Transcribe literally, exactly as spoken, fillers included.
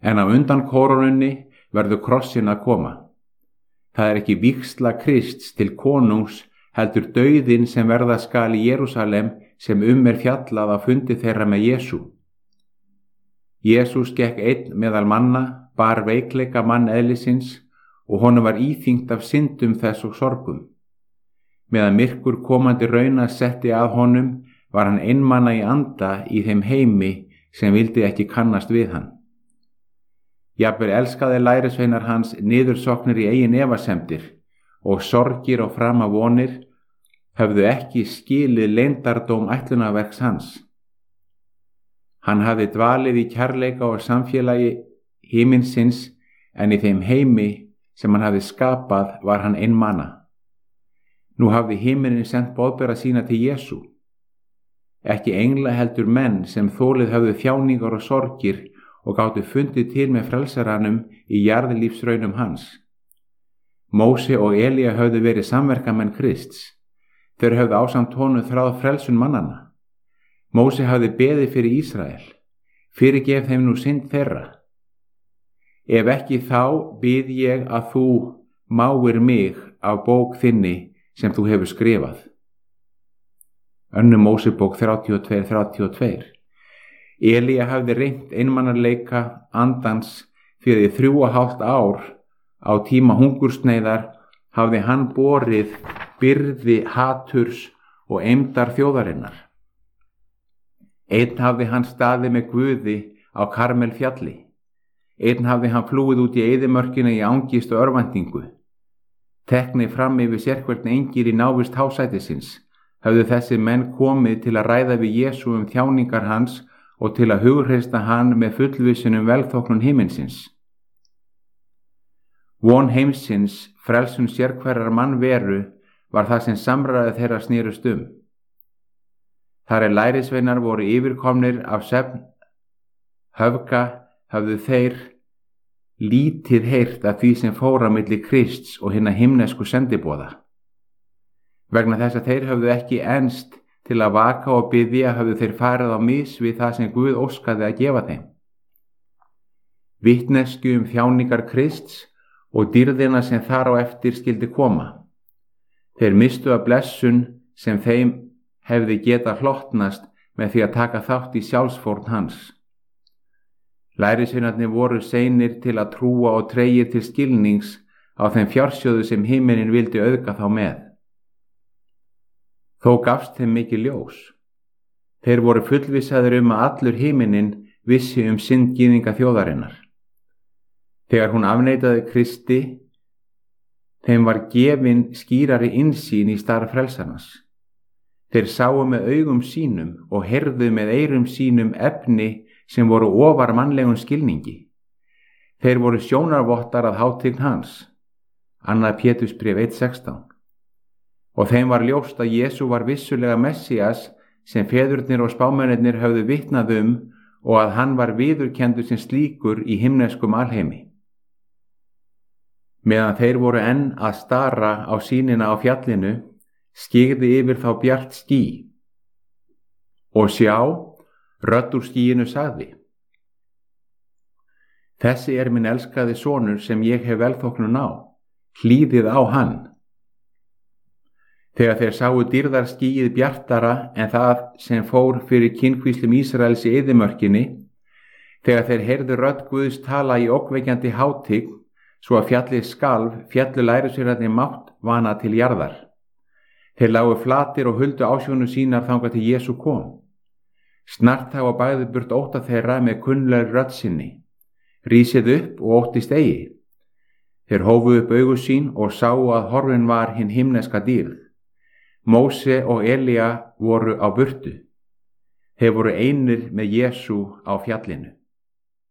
en á undan kórónunni verður krossin að koma. Það er ekki vígsla Krists til konungs, heldur dauðinn sem verða skal í Jerúsalem sem um er fjallað af fundi þeirra með Jesú. Jesús gekk einn meðal manna, bar veikleika mann eðlisins og honum var íþyngt af syndum þess og sorgum. Meðan myrkur komandi rauna setti að honum, var hann einmana í anda í þeim heimi sem vildi ekki kannast við hann. Jafnvel elskaði lærisveinar hans niðursoknir í eigin efasemdir og sorgir og framavonir höfðu ekki skilið leyndardóm ætlunarverks hans. Hann hafði dvalið í kærleika og samfélagi himinsins, en í þeim heimi sem hann hafði skapað var hann einmana. Nú hafði himinin sent boðbera sína til Jesú. Ekki engla heldur menn sem þolið höfðu þjáningar og sorgir og gátu fundið til með frelsaranum í jarðlífsraunum hans. Móse og Elía höfðu verið samverkamenn Krists. Þeir höfðu ásamt honum þráð frelsun mannanna. Móse hafði beðið fyrir Ísrael. Fyrirgef þeim nú synd þeirra. Ef ekki þá bið ég að þú máir mig af bók þinni sem þú hefur skrifað. Önnur Mósebók þrjátíu og tvö þrjátíu og tvö. Elía hafði reynt einmanaleika andans fyrir í þrjú og hálft ár á tíma hungursneyðar hafði hann borið byrði haturs og eymdar þjóðarinnar. Einn hafði hann staðið með Guði á Karmel fjalli. Einn hafði hann flúið út í eyðimörkina í angist og örvæntingu. Tekni fram yfir sérhvern engil í návist hásætisins höfðu þessi menn komið til að ræða við Jesú um þjáningar hans og til að hughreysta hann með fullvissun um velþóknun himinsins. Von heimsins, frelsun sérhverrar mannveru, var það sem samræði þeirra snerust um. Þar er lærisveinar voru yfirkomnir af svefn höfga, höfðu þeir lítið heyrt af því sem fór á milli Krists og hinna himnesku sendiboða. Vegna þess að þeir höfðu ekki enst til að vaka og biðja höfðu þeir farið á mis við það sem Guð óskaði að gefa þeim. Vitnesku um þjáningar Krists og dýrðina sem þar á eftir skyldi koma. Þeir mistu að blessun sem þeim hefði geta hlottnast með því að taka þátt í sjálfsfórn hans. Lærisveinarnir voru seinir til að trúa og tregir til skilnings á þeim fjársjóðu sem himinin vildi auðga þá með. Þó gafst þeim mikið ljós. Þeir voru fullvissaður um að allur himinin vissi um syndgyðinga þjóðarinnar. Þegar hún afneitaði Kristi, þeim var gefin skýrari innsýn í starf frelsarans. Þeir sáu með augum sínum og heyrðu með eyrum sínum efni sem voru ofar mannlegum skilningi. Þeir voru sjónarvottar að hátign hans. Annað Pétursbréf eitt sextán. Og þeim var ljóst að Jesú var vissulega Messías sem feðurnir og spámennirnir höfðu vitnað um og að hann var viðurkenndur sem slíkur í himneskum alheimi. Meðan þeir voru enn að stara á sýnina á fjallinu, skyggði yfir þá bjart ský. Og sjá, rödd úr skýinu sagði: Þessi er minn elskaði sonur sem ég hef velþóknun á, hlýðið á hann. Þegar þeir sáu dýrðarskýið bjartara en það sem fór fyrir kynkvíslum Ísraels í eyðimörkinni, þegar þeir heyrðu rödd Guðs tala í ógnvekjandi hátign, svo að fjallið skalf, fjallu lærisveinarnir mátt vana til jarðar. Þeir lágu flatir og huldu ásjónu sínar þangað til Jesú kom. Snart þá að bæði burt ótta þeirra með kunnlegri rödd sinni. Rísið upp og óttist eigi. Þeir hófu upp augu sín og sáu að horfin var hin himneska dýrð. Móse og Elía voru á burtu. Þeir voru einir með Jesú á fjallinu.